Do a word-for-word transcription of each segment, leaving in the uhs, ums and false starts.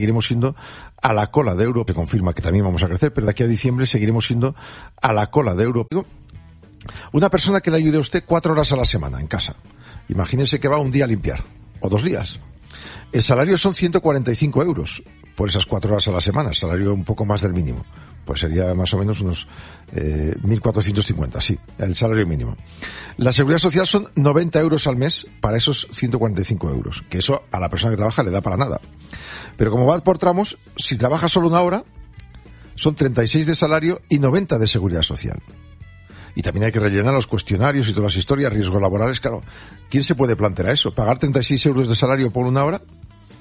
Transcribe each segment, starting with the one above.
seguiremos siendo a la cola de Europa, que confirma que también vamos a crecer, pero de aquí a diciembre seguiremos siendo a la cola de Europa. Una persona que le ayude a usted cuatro horas a la semana en casa. Imagínese que va un día a limpiar, o dos días. El salario son ciento cuarenta y cinco euros por esas cuatro horas a la semana, salario un poco más del mínimo. Pues sería más o menos unos eh, mil cuatrocientos cincuenta, sí, el salario mínimo. La seguridad social son noventa euros al mes para esos ciento cuarenta y cinco euros, que eso a la persona que trabaja le da para nada. Pero como va por tramos, si trabaja solo una hora, son treinta y seis de salario y noventa de seguridad social. Y también hay que rellenar los cuestionarios y todas las historias, riesgos laborales, claro. ¿Quién se puede plantear eso? ¿Pagar treinta y seis euros de salario por una hora?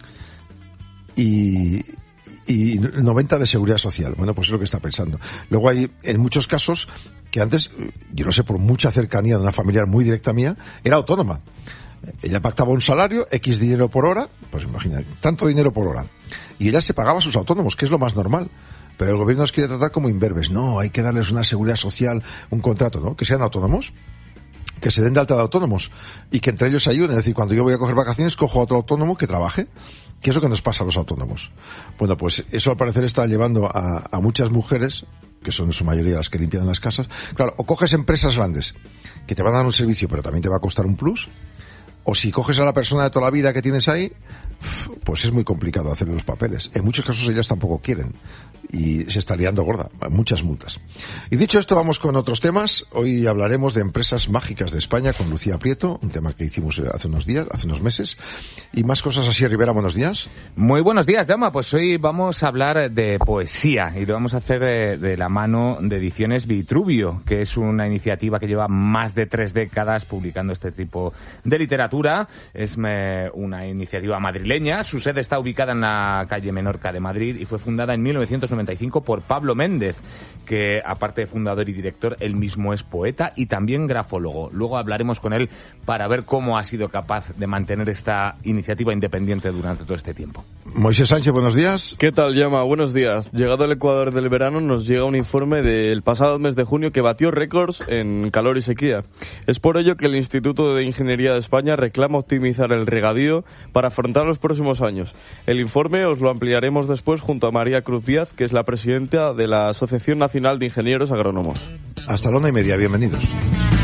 Y... y noventa de seguridad social. Bueno, pues es lo que está pensando. Luego hay, en muchos casos, que antes, yo no sé, por mucha cercanía de una familiar muy directa mía, era autónoma. Ella pactaba un salario, X dinero por hora, pues imagina, tanto dinero por hora. Y ella se pagaba a sus autónomos, que es lo más normal. Pero el gobierno nos quiere tratar como imberbes. No, hay que darles una seguridad social, un contrato, ¿no? Que sean autónomos, que se den de alta de autónomos y que entre ellos se ayuden. Es decir, cuando yo voy a coger vacaciones, cojo a otro autónomo que trabaje. ¿Qué es lo que nos pasa a los autónomos? Bueno, pues eso al parecer está llevando a, a muchas mujeres, que son en su mayoría las que limpian las casas. Claro, o coges empresas grandes que te van a dar un servicio, pero también te va a costar un plus. O si coges a la persona de toda la vida que tienes ahí, pues es muy complicado hacer los papeles. En muchos casos ellas tampoco quieren y se está liando gorda, muchas multas. Y dicho esto, vamos con otros temas. Hoy hablaremos de empresas mágicas de España con Lucía Prieto, un tema que hicimos hace unos días, hace unos meses, y más cosas así. Rivera, buenos días. Muy buenos días, Jaume. Pues hoy vamos a hablar de poesía y lo vamos a hacer de, de la mano de Ediciones Vitruvio, que es una iniciativa que lleva más de tres décadas publicando este tipo de literatura. Es me, una iniciativa madrileña. Su sede está ubicada en la calle Menorca de Madrid y fue fundada en mil novecientos noventa y cinco por Pablo Méndez, que aparte de fundador y director, él mismo es poeta y también grafólogo. Luego hablaremos con él para ver cómo ha sido capaz de mantener esta iniciativa independiente durante todo este tiempo. Moisés Sánchez, buenos días. ¿Qué tal, Llama? Buenos días. Llegado el Ecuador del verano, nos llega un informe del pasado mes de junio que batió récords en calor y sequía. Es por ello que el Instituto de Ingeniería de España reclama optimizar el regadío para afrontar los próximos años. El informe os lo ampliaremos después junto a María Cruz Díaz, que es la presidenta de la Asociación Nacional de Ingenieros Agrónomos. Hasta la una y media, bienvenidos.